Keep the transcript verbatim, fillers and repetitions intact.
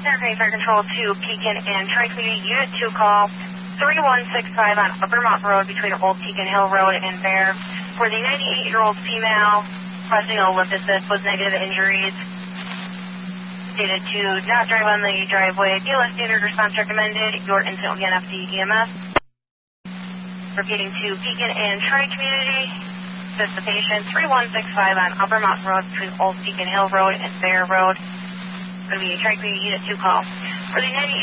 Center Fire Control to Pekin and Tri-Community Unit two call three one six five on Upper Mount Road between Old Pekin Hill Road and Bear, where the ninety-eight-year-old female requesting Olympus with negative injuries. Stated to not drive on the driveway. B L S standard response recommended. Your incident will be on F D E M S. Repeating to Pekin and Tri-Community. Assist the patient three one six five on Upper Mountain Road between Old Pekin Hill Road and Bear Road. Going to be a Tri-Community Unit two call. For the ninety